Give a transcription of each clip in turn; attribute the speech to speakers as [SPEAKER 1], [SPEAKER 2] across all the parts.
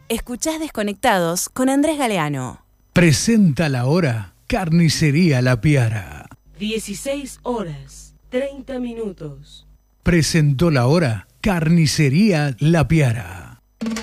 [SPEAKER 1] Escuchás Desconectados con Andrés Galeano.
[SPEAKER 2] Presenta la hora Carnicería La Piara.
[SPEAKER 3] 16 horas, 30 minutos.
[SPEAKER 2] Presentó la hora Carnicería La Piara.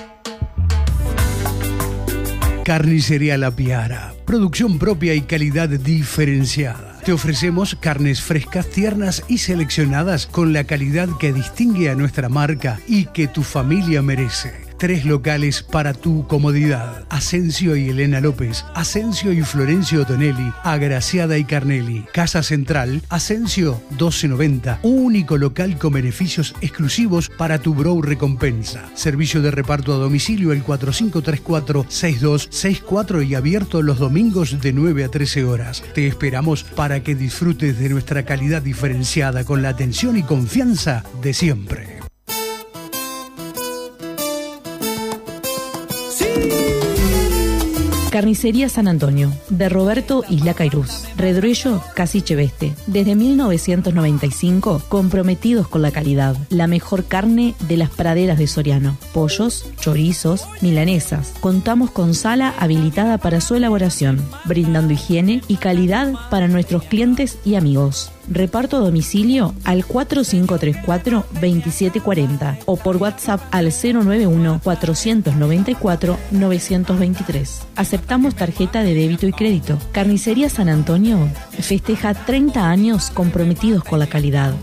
[SPEAKER 2] Carnicería La Piara. Producción propia y calidad diferenciada. Te ofrecemos carnes frescas, tiernas y seleccionadas con la calidad que distingue a nuestra marca y que tu familia merece. 3 locales para tu comodidad. Asensio y Elena López, Asensio y Florencio Tonelli, Agraciada y Carnelli. Casa Central, Asensio 1290. Único local con beneficios exclusivos para tu Bro Recompensa. Servicio de reparto a domicilio el 4534-6264 y abierto los domingos de 9 a 13 horas. Te esperamos para que disfrutes de nuestra calidad diferenciada con la atención y confianza de siempre.
[SPEAKER 4] Carnicería San Antonio, de Roberto Isla Cairuz, Redruello, Casiche Veste. Desde 1995, comprometidos con la calidad. La mejor carne de las praderas de Soriano. Pollos, chorizos, milanesas. Contamos con sala habilitada para su elaboración, brindando higiene y calidad para nuestros clientes y amigos. Reparto a domicilio al 4534-2740 o por WhatsApp al 091-494-923. Aceptamos tarjeta de débito y crédito. Carnicería San Antonio festeja 30 años comprometidos con la calidad.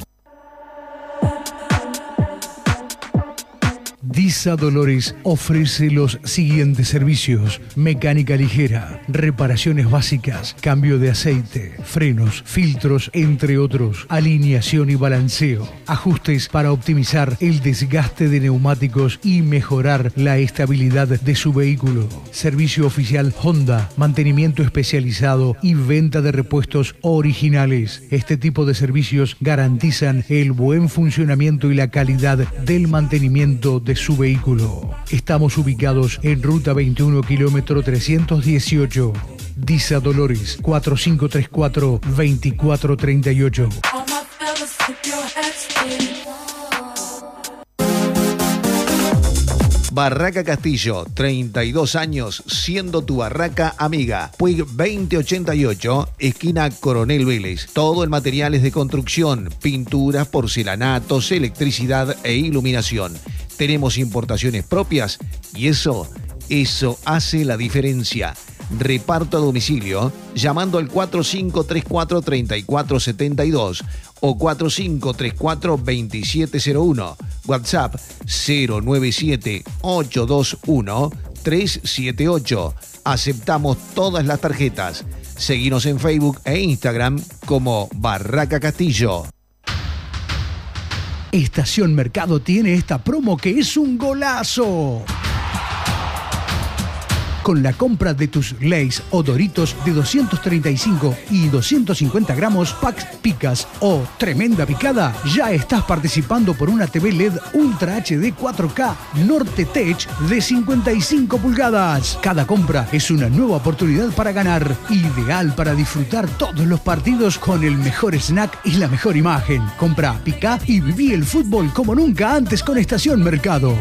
[SPEAKER 2] Disa Dolores ofrece los siguientes servicios: mecánica ligera, reparaciones básicas, cambio de aceite, frenos, filtros, entre otros, alineación y balanceo, ajustes para optimizar el desgaste de neumáticos y mejorar la estabilidad de su vehículo, servicio oficial Honda, mantenimiento especializado y venta de repuestos originales. Este tipo de servicios garantizan el buen funcionamiento y la calidad del mantenimiento de su vehículo. Estamos ubicados en Ruta 21, kilómetro 318. Disa Dolores, 4534-2438.
[SPEAKER 5] Barraca Castillo, 32 años siendo tu barraca amiga. Puig 2088, esquina Coronel Vélez. Todo el material es de construcción, pinturas, porcelanatos, electricidad e iluminación. Tenemos importaciones propias y eso hace la diferencia. Reparto a domicilio llamando al 4534-3472 o 4534-2701. WhatsApp 097-821-378. Aceptamos todas las tarjetas. Seguinos en Facebook e Instagram como Barraca Castillo.
[SPEAKER 2] Estación Mercado tiene esta promo que es un golazo. Con la compra de tus Lay's o Doritos de 235 y 250 gramos, packs picas o tremenda picada, ya estás participando por una TV LED Ultra HD 4K Norte Tech de 55 pulgadas. Cada compra es una nueva oportunidad para ganar, ideal para disfrutar todos los partidos con el mejor snack y la mejor imagen. Compra, pica y viví el fútbol como nunca antes con Estación Mercado.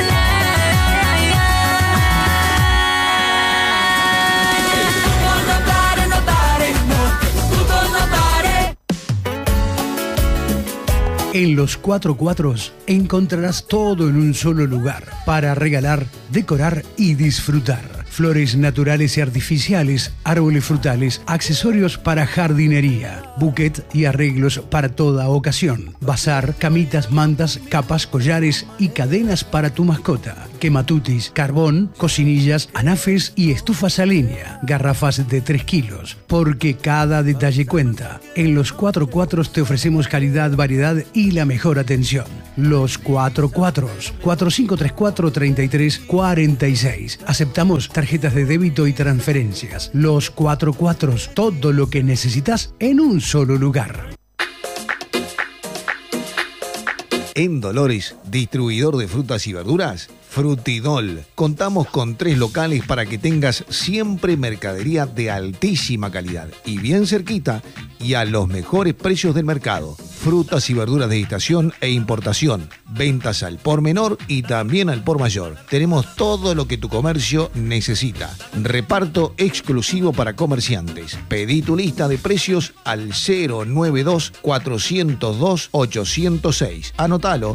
[SPEAKER 2] En Los 4 Cuatros encontrarás todo en un solo lugar para regalar, decorar y disfrutar. Flores naturales y artificiales, árboles frutales, accesorios para jardinería, buquet y arreglos para toda ocasión. Bazar, camitas, mantas, capas, collares y cadenas para tu mascota. Quematutis, carbón, cocinillas, anafes y estufas a leña. Garrafas de 3 kilos. Porque cada detalle cuenta. En Los 4 Cuatros te ofrecemos calidad, variedad y la mejor atención. Los 4 Cuatros. 4534-3346. Aceptamos tarjetas de débito y transferencias. Los 4 Cuatros. Todo lo que necesitas en un solo lugar.
[SPEAKER 5] En Dolores, distribuidor de frutas y verduras, Frutidol. Contamos con 3 locales para que tengas siempre mercadería de altísima calidad y bien cerquita y a los mejores precios del mercado. Frutas y verduras de estación e importación. Ventas al por menor y también al por mayor. Tenemos todo lo que tu comercio necesita. Reparto exclusivo para comerciantes. Pedí tu lista de precios al 092-402-806. Anótalo,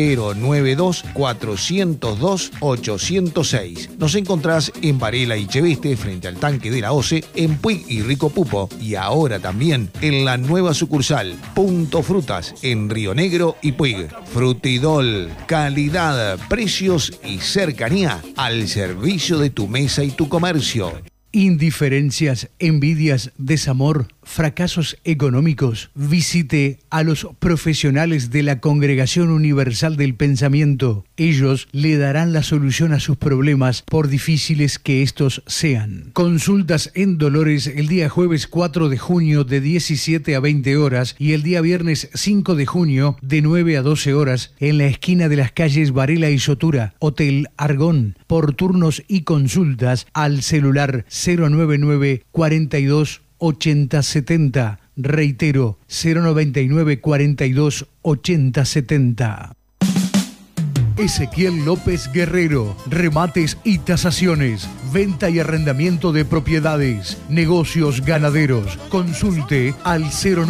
[SPEAKER 5] 092-402-806. Nos encontrás en Varela y Cheveste, frente al tanque de la OCE, en Puig y Rico Pupo. Y ahora también en la nueva sucursal, Punto Frutas, en Río Negro y Puig. Frutidol, calidad, precios y cercanía al servicio de tu mesa y tu comercio.
[SPEAKER 2] Indiferencias, envidias, desamor, fracasos económicos. Visite a los profesionales de la Congregación Universal del Pensamiento. Ellos le darán la solución a sus problemas, por difíciles que estos sean. Consultas en Dolores el día jueves 4 de junio de 17 a 20 horas y el día viernes 5 de junio de 9 a 12 horas en la esquina de las calles Varela y Sotura, Hotel Argón. Por turnos y consultas al celular 099 42 80 70. Reitero, 099 42 80 70. Ezequiel López Guerrero, remates y tasaciones, venta y arrendamiento de propiedades, negocios ganaderos. Consulte al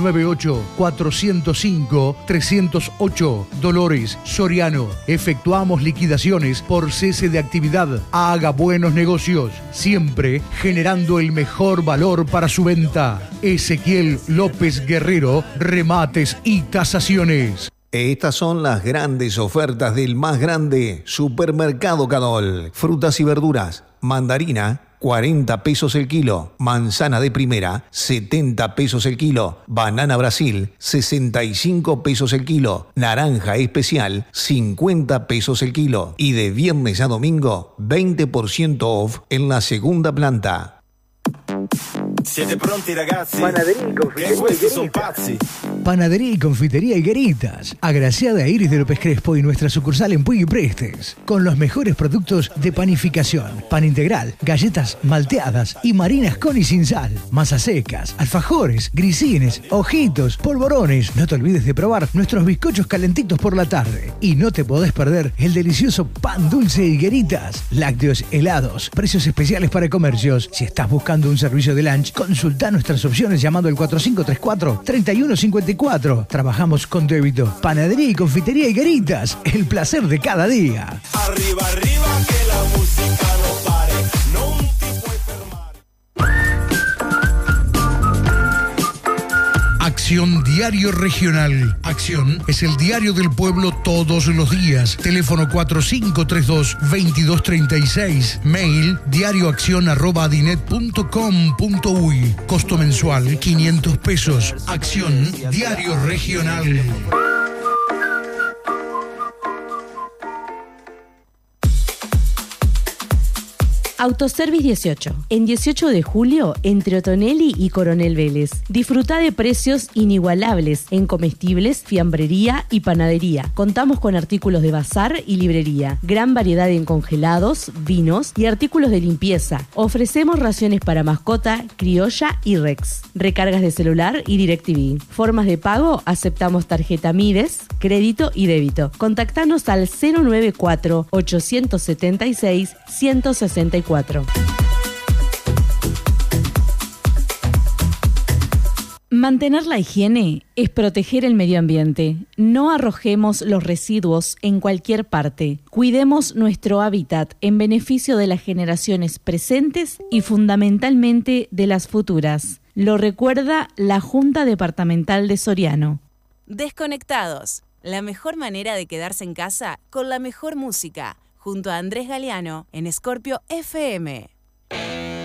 [SPEAKER 2] 098-405-308, Dolores, Soriano. Efectuamos liquidaciones por cese de actividad. Haga buenos negocios, siempre generando el mejor valor para su venta. Ezequiel López Guerrero, remates y tasaciones.
[SPEAKER 5] Estas son las grandes ofertas del más grande Supermercado Cadol. Frutas y verduras. Mandarina, 40 pesos el kilo. Manzana de primera, 70 pesos el kilo. Banana Brasil, 65 pesos el kilo. Naranja especial, 50 pesos el kilo. Y de viernes a domingo, 20% off en la segunda planta.
[SPEAKER 6] Siete pronti ragazzi?
[SPEAKER 7] Panadería y confitería
[SPEAKER 6] questi son
[SPEAKER 7] Higueritas.
[SPEAKER 6] pazzi.
[SPEAKER 2] Panadería y confitería Higueritas, agraciada a Iris de López Crespo y nuestra sucursal en Puig y Prestes, con los mejores productos de panificación, pan integral, galletas malteadas y marinas con y sin sal, masas secas, alfajores, grisines, ojitos, polvorones. No te olvides de probar nuestros bizcochos calentitos por la tarde y no te podés perder el delicioso pan dulce Higueritas, lácteos, helados, precios especiales para comercios. Si estás buscando un servicio de lunch, consulta nuestras opciones llamando al 4534-3154. Trabajamos con débito. Panadería y confitería Higueritas, el placer de cada día.
[SPEAKER 6] Arriba, arriba, que la música no pare. Non ti puoi fermare.
[SPEAKER 2] Acción Diario Regional. Acción es el diario del pueblo todos los días. Teléfono 4532-2236. Mail diarioaccion@adinet.com.uy. Costo mensual 500 pesos. Acción Diario Regional.
[SPEAKER 4] Autoservice 18. En 18 de julio, entre Otonelli y Coronel Vélez. Disfruta de precios inigualables en comestibles, fiambrería y panadería. Contamos con artículos de bazar y librería. Gran variedad en congelados, vinos y artículos de limpieza. Ofrecemos raciones para mascota, criolla y Rex. Recargas de celular y DirecTV. Formas de pago, aceptamos tarjeta Mides, crédito y débito. Contactanos al 094-876-164. Mantener la higiene es proteger el medio ambiente. No arrojemos los residuos en cualquier parte. Cuidemos nuestro hábitat en beneficio de las generaciones presentes y fundamentalmente de las futuras. Lo recuerda la Junta Departamental de Soriano.
[SPEAKER 1] Desconectados, la mejor manera de quedarse en casa con la mejor música, junto a Andrés Galeano en Scorpio FM.